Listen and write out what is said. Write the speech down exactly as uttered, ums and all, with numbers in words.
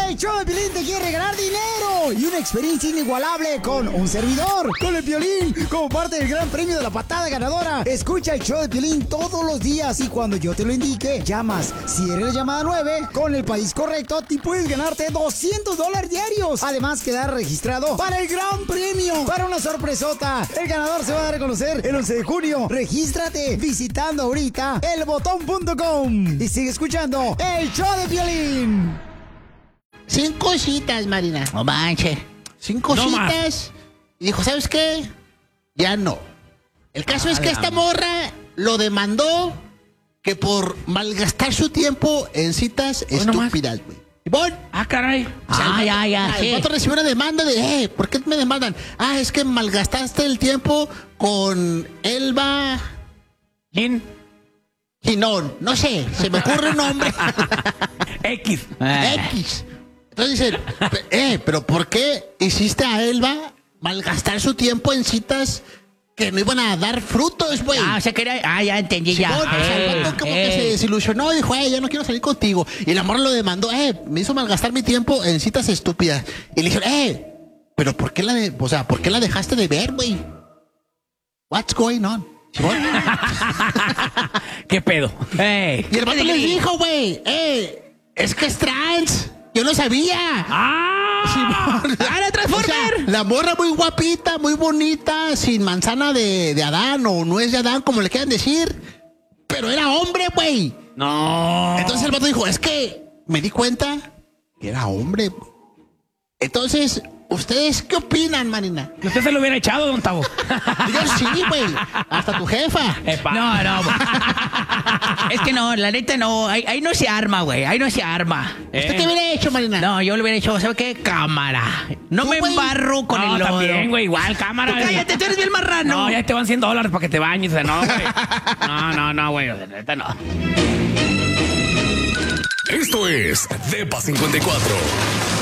El show de Piolín te quiere regalar dinero y una experiencia inigualable con un servidor, con el Piolín, como parte del gran premio de la patada ganadora. Escucha el show de Piolín todos los días y cuando yo te lo indique, llamas. Si eres la llamada nueve, con el país correcto, te puedes ganarte doscientos dólares diarios. Además, quedar registrado para el gran premio, para una sorpresota. El ganador se va a dar a conocer el once de junio. Regístrate visitando ahorita el botón punto com y sigue escuchando el show de Piolín. Cinco citas, Marina. No manches. Cinco No citas. Y dijo, ¿sabes qué? Ya no. El caso ah, es que esta morra lo demandó que por malgastar su tiempo en citas oh, estúpidas, güey. ¿Y bon? Ah, caray. O sea, ah, el, ya, ya. El sí. vato recibió una demanda de, eh, ¿por qué me demandan? Ah, es que malgastaste el tiempo con Elba... ¿Quién? Ginón. No sé, se me ocurre un nombre. X. X. Entonces dicen, eh, pero ¿por qué hiciste a Elba malgastar su tiempo en citas que no iban a dar frutos, güey? Ah, o sea que era... Ah, ya entendí, ya. Simón, eh, o sea, el vato como eh. que se desilusionó y dijo, eh, ya no quiero salir contigo. Y la morra lo demandó, eh, me hizo malgastar mi tiempo en citas estúpidas. Y le dijeron, eh, pero ¿por qué la de, o sea, ¿por qué la dejaste de ver, güey? What's going on? ¿Qué pedo? Hey, y el vato les dijo, güey, eh, es que es trans. Yo no sabía. ¡Ah! Sí, ¡Ah, la Transformer! O sea, la morra muy guapita, muy bonita, sin manzana de, de Adán o nuez de Adán, como le quieran decir. Pero era hombre, güey. No. Entonces el vato dijo, es que me di cuenta que era hombre. Entonces, ¿ustedes qué opinan, Marina? Usted se lo hubiera echado, don Tavo. Yo sí, güey. Hasta tu jefa. Epa. No, no. Es que no, la neta no. Ahí, ahí no se arma, güey. Ahí no se arma. ¿Usted eh. qué hubiera hecho, Marina? No, yo le hubiera hecho, ¿sabe qué? Cámara. No me embarro con no, el lodo. También, güey, igual, cámara. Tú cállate, tú eres bien marrano. No, ya te van cien dólares para que te bañes. O sea, no, güey. No, no, no, güey. O sea, neta no. Esto es Depa cincuenta y cuatro.